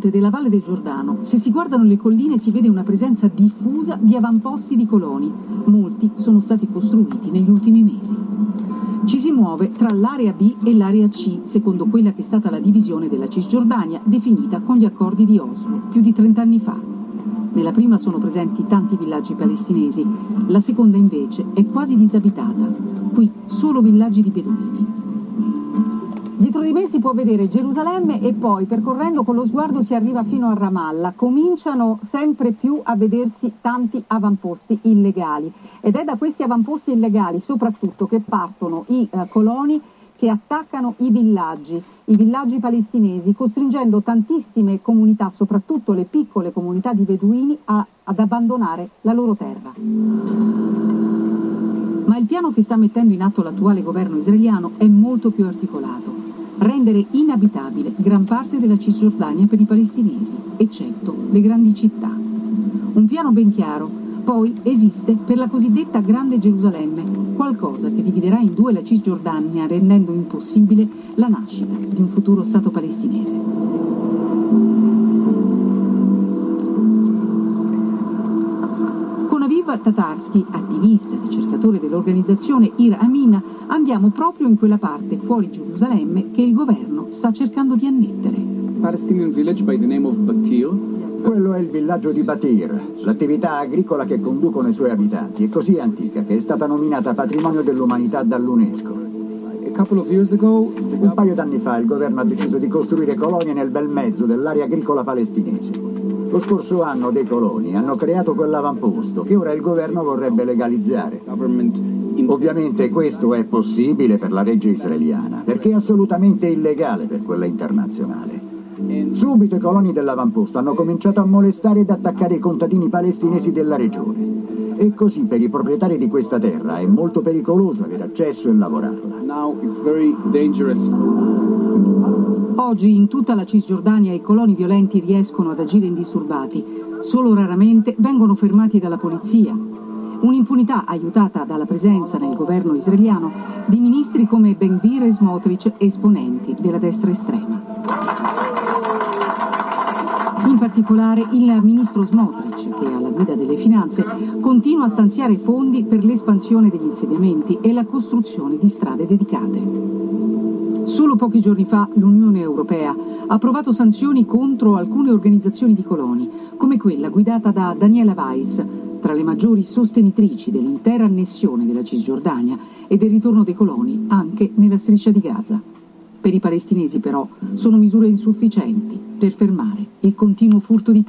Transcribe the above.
monte della Valle del Giordano, se si guardano le colline si vede una presenza diffusa di avamposti di coloni. Molti sono stati costruiti negli ultimi mesi. Ci si muove tra l'area B e l'area C, secondo quella che è stata la divisione della Cisgiordania, definita con gli accordi di Oslo, più di 30 anni fa. Nella prima sono presenti tanti villaggi palestinesi, la seconda invece è quasi disabitata. Qui solo villaggi di beduini. Dietro di me si può vedere Gerusalemme e poi, percorrendo con lo sguardo, si arriva fino a Ramallah. Cominciano sempre più a vedersi tanti avamposti illegali. Ed è da questi avamposti illegali soprattutto che partono i coloni che attaccano i villaggi palestinesi, costringendo tantissime comunità, soprattutto le piccole comunità di beduini, ad abbandonare la loro terra. Ma il piano che sta mettendo in atto l'attuale governo israeliano è molto più articolato. Rendere inabitabile gran parte della Cisgiordania per i palestinesi, eccetto le grandi città. Un piano ben chiaro. Poi esiste per la cosiddetta Grande Gerusalemme, qualcosa che dividerà in due la Cisgiordania, rendendo impossibile la nascita di un futuro Stato palestinese. Con Aviv Tatarsky, attivista e ricercatore dell'organizzazione Ir Amin, andiamo proprio in quella parte fuori Gerusalemme che il governo sta cercando di annettere. Palestinian village by the name of Batir. Quello è il villaggio di Batir. L'attività agricola che conducono i suoi abitanti è così antica che è stata nominata Patrimonio dell'Umanità dall'UNESCO. Un paio d'anni fa il governo ha deciso di costruire colonie nel bel mezzo dell'area agricola palestinese. Lo scorso anno dei coloni hanno creato quell'avamposto che ora il governo vorrebbe legalizzare. Ovviamente questo è possibile per la legge israeliana, perché è assolutamente illegale per quella internazionale. Subito i coloni dell'avamposto hanno cominciato a molestare ed attaccare i contadini palestinesi della regione. E così per i proprietari di questa terra è molto pericoloso avere accesso e lavorarla. Oggi in tutta la Cisgiordania i coloni violenti riescono ad agire indisturbati. Solo raramente vengono fermati dalla polizia. Un'impunità aiutata dalla presenza nel governo israeliano di ministri come Ben-Gvir e Smotrich, esponenti della destra estrema. In particolare il ministro Smotrich, che è alla guida delle finanze, continua a stanziare fondi per l'espansione degli insediamenti e la costruzione di strade dedicate. Solo pochi giorni fa l'Unione Europea ha approvato sanzioni contro alcune organizzazioni di coloni, come quella guidata da Daniela Weiss, tra le maggiori sostenitrici dell'intera annessione della Cisgiordania e del ritorno dei coloni anche nella striscia di Gaza. Per i palestinesi però sono misure insufficienti per fermare il continuo furto di